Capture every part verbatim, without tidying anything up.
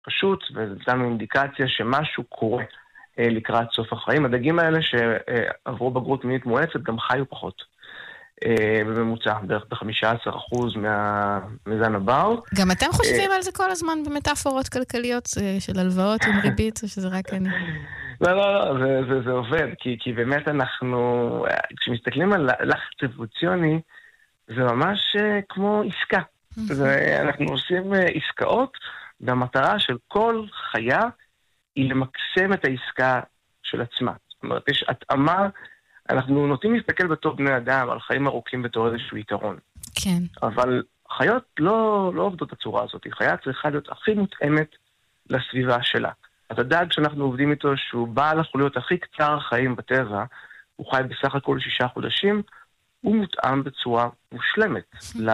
פשוט, וזה נתנו אינדיקציה שמשהו קורה לקראת סוף החיים. הדגים האלה שעברו בגרות מינית מואצת גם חיו פחות. בממוצע, בערך ב-חמישה עשר אחוז מהמזן הבר. גם אתם חושבים על זה כל הזמן במטאפורות כלכליות של הלוואות עם ריבית, או שזה רק אני? לא, לא, לא, זה, זה, זה עובד, כי, כי באמת אנחנו, כשמסתכלים על לחץ אבולוציוני, זה ממש כמו עסקה. זה, אנחנו עושים עסקאות, והמטרה של כל חיה היא למקסם את העסקה של עצמה. זאת אומרת, יש התאמה, אנחנו נוטים להסתכל בתור בני אדם על חיים ארוכים בתור איזשהו יתרון. כן. אבל חיות לא, לא עובדות בצורה הזאת. חיה צריכה להיות הכי מותאמת לסביבה שלה. אז הדג שאנחנו עובדים איתו, שהוא בעל החוליות הכי קצר חיים בטבע, הוא חי בסך הכל שישה חודשים, הוא מותאם בצורה מושלמת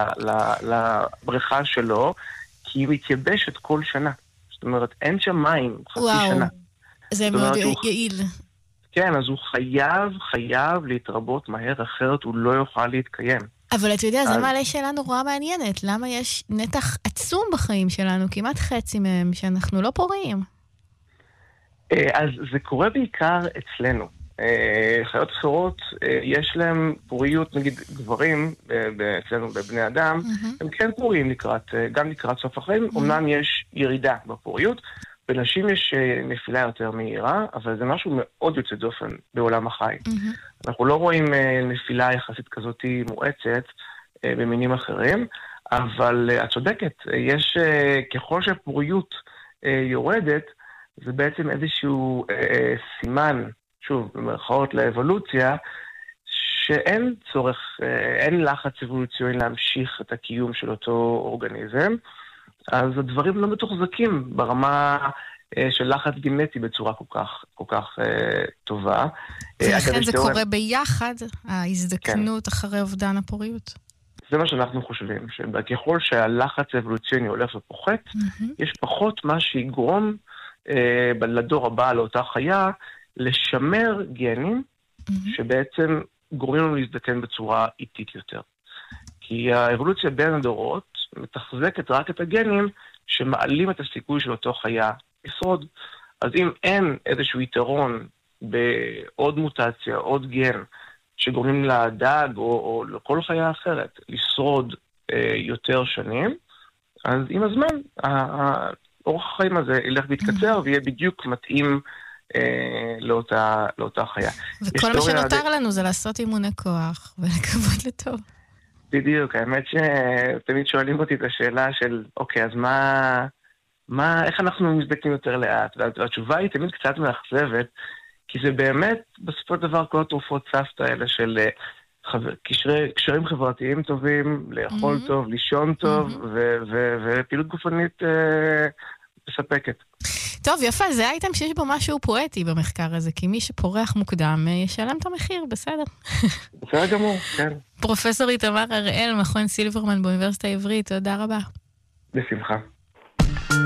לבריכה שלו, כי היא מתייבשת כל שנה. זאת אומרת, אין שם מים חצי וואו, שנה. זה מאוד יעיל. כן, אז הוא חייב, חייב להתרבות מהר, אחרת הוא לא יוכל להתקיים. אבל אתה יודע, זה מעלה שאלה נורא מעניינת. למה יש נתח עצום בחיים שלנו, כמעט חצי מהם, שאנחנו לא פוריים? אז זה קורה בעיקר אצלנו. חיות אחרות, יש להם פוריות, נגיד גברים, אצלנו בבני אדם, הם כן פוריים לקראת, גם לקראת סוף החיים, אמנם יש ירידה בפוריות, בנשים יש נפילה יותר מהירה, אבל זה משהו מאוד יוצא דופן בעולם החי. אנחנו לא רואים נפילה יחסית כזאת מואצת במינים אחרים, אבל את צודקת, יש, ככל שהפוריות יורדת, זה בעצם איזשהו סימן, שוב, במרכאות לאבולוציה, שאין צורך, אין לחץ אבולוציוני להמשיך את הקיום של אותו אורגניזם, אז הדברים לא מתוחזקים ברמה של לחץ גנטי בצורה כל כך, כל כך טובה. ולכן זה קורה ביחד, ההזדקנות אחרי אובדן הפוריות. זה מה שאנחנו חושבים, שככל שהלחץ האבולוציוני הולך ופוחת, יש פחות מה שיגרום לדור הבא, לאותה חיה, לשמר גנים שבעצם גורמים לנו להזדקן בצורה איטית יותר. כי האבולוציה בין הדורות מתחזקת רק את הגנים שמעלים את הסיכוי של אותו חיה לשרוד. אז אם אין איזשהו יתרון בעוד מוטציה, עוד גן, שגורמים לדג או, או לכל חיה אחרת לשרוד אה, יותר שנים, אז עם הזמן, האורח החיים הזה ילך להתקצר ויהיה בדיוק מתאים אה, לאותה, לאותה חיה. וכל מה שנותר עד... לנו זה לעשות אימוני כוח ולקוות לטוב. בדיוק, האמת שתמיד שואלים אותי את השאלה של, אוקיי, אז מה, מה, איך אנחנו מזדקנים יותר לאט? והתשובה היא תמיד קצת מאכזבת, כי זה באמת, בסופו של דבר, כל התרופות סבתא האלה של חבר, קשרי, קשרים חברתיים טובים, לאכול mm-hmm. טוב, לישון טוב, mm-hmm. ו- ו- ופעילות גופנית אה, מספקת. טוב, יפה, זה אייטם שיש בו משהו פואטי במחקר הזה, כי מי שפורח מוקדם ישלם את המחיר, בסדר. בסדר גמור, כן. פרופסור איתמר הראל, מכון סילברמן באוניברסיטה העברית, תודה רבה. בשמחה.